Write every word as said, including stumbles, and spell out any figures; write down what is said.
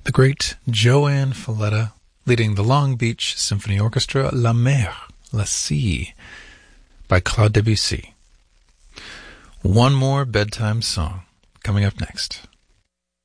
The great Joanne Falletta leading the Long Beach Symphony Orchestra, La Mer, La Sea, by Claude Debussy. One more bedtime song coming up next.